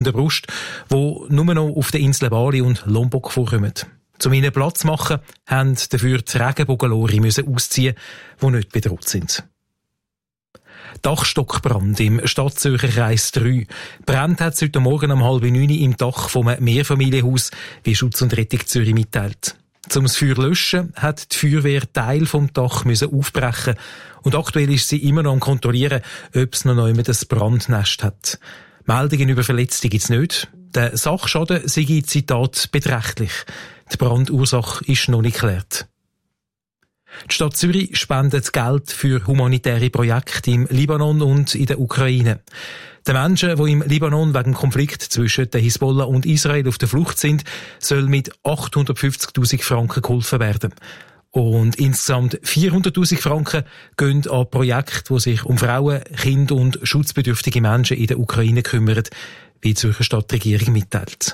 der Brust, die nur noch auf den Inseln Bali und Lombok vorkommen. Um ihnen Platz zu machen, haben dafür die Regenbogenlore ausziehen, die nicht bedroht sind. Dachstockbrand im Stadtzürcher Kreis 3. Brand hat es heute Morgen um 8:30 im Dach vom Mehrfamilienhaus, wie Schutz und Rettung Zürich mitteilt. Um das Feuer zu löschen, hat die Feuerwehr Teil vom Dach aufbrechen und aktuell ist sie immer noch am Kontrollieren, ob es noch jemand ein Brandnest hat. Meldungen über Verletzte gibt es nicht. Der Sachschaden sei, Zitat, beträchtlich. Die Brandursache ist noch nicht geklärt. Die Stadt Zürich spendet Geld für humanitäre Projekte im Libanon und in der Ukraine. Den Menschen, die im Libanon wegen dem Konflikt zwischen der Hisbollah und Israel auf der Flucht sind, soll mit 850.000 Franken geholfen werden. Und insgesamt 400.000 Franken gehen an Projekte, die sich um Frauen, Kinder und schutzbedürftige Menschen in der Ukraine kümmern, wie die Zürcher Stadtregierung mitteilt.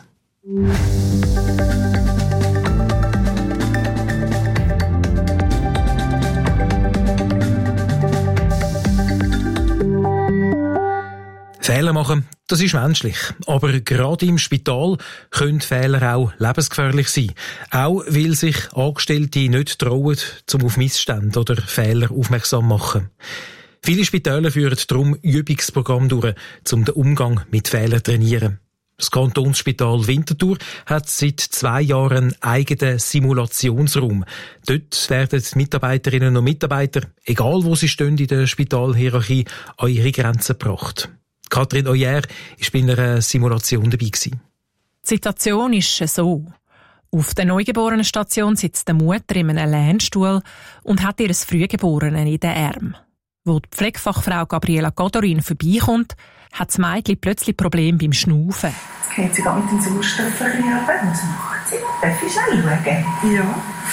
Fehler machen, das ist menschlich. Aber gerade im Spital können Fehler auch lebensgefährlich sein. Auch weil sich Angestellte nicht trauen, um auf Missstände oder Fehler aufmerksam zu machen. Viele Spitäler führen darum Übungsprogramme durch, um den Umgang mit Fehlern zu trainieren. Das Kantonsspital Winterthur hat seit 2 Jahren einen eigenen Simulationsraum. Dort werden die Mitarbeiterinnen und Mitarbeiter, egal wo sie stehen in der Spitalhierarchie, an ihre Grenzen gebracht. Katrin Oyer war bei einer Simulation dabei. Die Situation ist so. Auf der Neugeborenenstation sitzt die Mutter in einem Lehnstuhl und hat ihr Frühgeborenen in den Armen. Wo die Pflegefachfrau Gabriela Godorin vorbeikommt, hat das Mädchen plötzlich Probleme beim Schnaufen. Jetzt geht sie mit dem Sauerstoff runter. Was macht sie? Darf ich schnell schauen? Ja.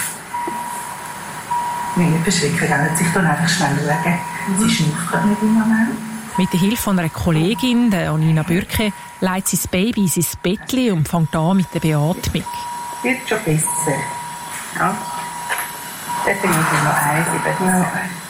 Nicht beschrecken, lassen sich dann einfach schnell schauen. Sie schnauft gerade nicht im Moment. Mit der Hilfe einer Kollegin, der Anina Bürke, leitet sie das Baby in sein Bettchen und fängt an mit der Beatmung. Wird schon besser. Ja. Dort bin ich noch einsieben.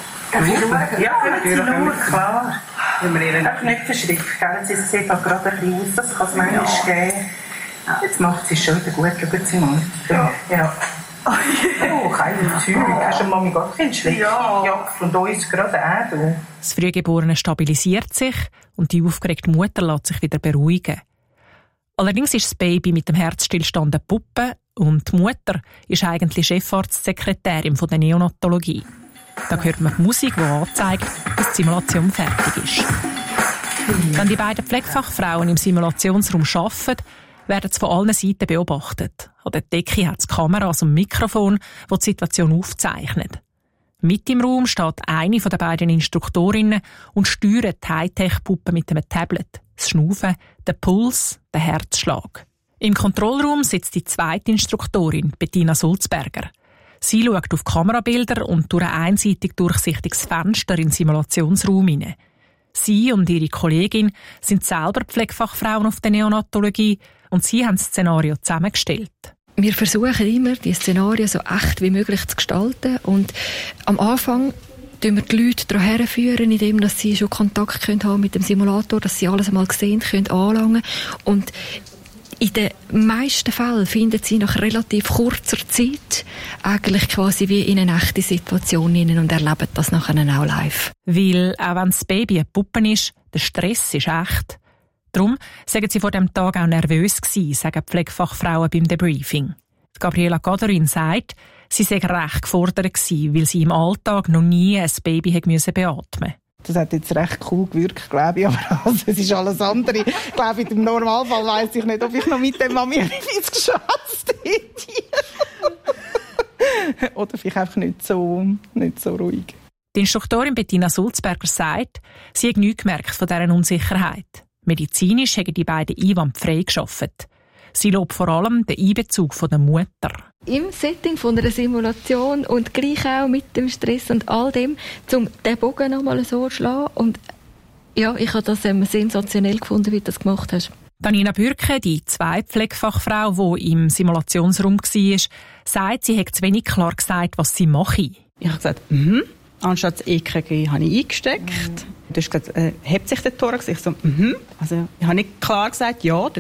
Ja, natürlich, klar. Einfach nicht verschrecken. Sie sieht auch gerade ein bisschen aus, das kann es manchmal geben. Jetzt macht sie es schon wieder gut, schauen Sie mal. Ja. Oh, keine Zeug. Hast du Mami Gottkind schlecht? Ja, von uns gerade auch. Das Frühgeborene stabilisiert sich und die aufgeregte Mutter lässt sich wieder beruhigen. Allerdings ist das Baby mit dem Herzstillstand eine Puppe und die Mutter ist eigentlich Chefarztsekretärin der Neonatologie. Da hört man die Musik, die anzeigt, dass die Simulation fertig ist. Wenn die beiden Pflegefachfrauen im Simulationsraum arbeiten, werden sie von allen Seiten beobachtet. An der Decke hat es Kameras und Mikrofon, die die Situation aufzeichnen. Mit im Raum steht eine der beiden Instruktorinnen und steuert die Hightech-Puppe mit einem Tablet. Das Schnaufen, den Puls, den Herzschlag. Im Kontrollraum sitzt die zweite Instruktorin, Bettina Sulzberger. Sie schaut auf Kamerabilder und durch ein einseitig durchsichtiges Fenster in den Simulationsraum hinein. Sie und ihre Kollegin sind selber Pflegefachfrauen auf der Neonatologie und sie haben das Szenario zusammengestellt. Wir versuchen immer, die Szenarien so echt wie möglich zu gestalten und am Anfang führen wir die Leute daran herführen, indem sie schon Kontakt haben mit dem Simulator, dass sie alles einmal gesehen können, anlangen. Und in den meisten Fällen finden sie nach relativ kurzer Zeit eigentlich quasi wie in eine echte Situation hinein und erleben das nachher auch live. Weil, auch wenn das Baby eine Puppe ist, der Stress ist echt. Darum sagen sie vor dem Tag auch nervös gewesen, sagen die Pflegefachfrauen beim Debriefing. Gabriela Godorin sagt, sie sei recht gefordert gewesen, weil sie im Alltag noch nie ein Baby beatmen musste. Das hat jetzt recht cool gewirkt, glaube ich, aber also, es ist alles andere. Ich glaube, im Normalfall weiss ich nicht, ob ich noch mit dem Mami etwas geschätzt hätte. Oder vielleicht einfach nicht so ruhig. Die Instruktorin Bettina Sulzberger sagt, sie hat nichts gemerkt von dieser Unsicherheit. Medizinisch haben die beiden Einwände frei gearbeitet. Sie lobt vor allem den Einbezug der Mutter. Im Setting von einer Simulation und gleich auch mit dem Stress und all dem, um den Bogen nochmal so zu schlagen. Und ja, ich habe das sensationell gefunden, wie du das gemacht hast. Anina Bürke, die zweite Pflegefachfrau, die im Simulationsraum war, sagt, sie hat zu wenig klar gesagt, was sie mache. Ich habe gesagt, Anstatt das EKG habe ich eingesteckt. Du hast gesagt, hebt sich der Thorax? Ich so, Also ich habe nicht klar gesagt, ja, der